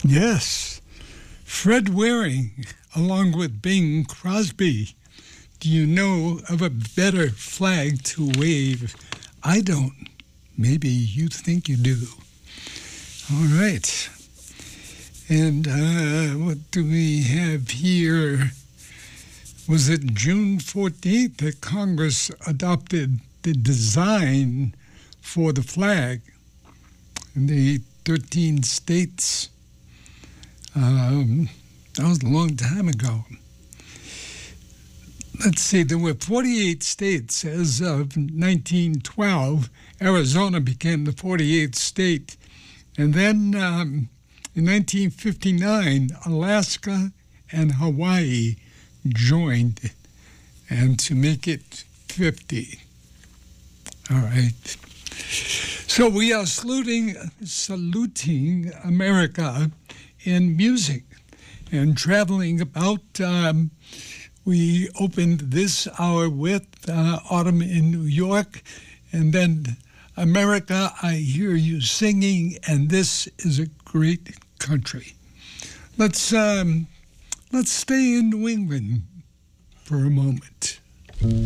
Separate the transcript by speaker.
Speaker 1: Yes, Fred Waring, along with Bing Crosby. Do you know of a better flag to wave? I don't. Maybe you think you do. All right. And what do we have here? Was it June 14th that Congress adopted the design for the flag in the 13 states? That was a long time ago. Let's see, there were 48 states as of 1912. Arizona became the 48th state. And then in 1959, Alaska and Hawaii joined, and to make it 50. All right. So we are saluting America in music and traveling about. We opened this hour with Autumn in New York, and then America, I Hear You Singing, and this is a great country. Let's stay in New England for a moment.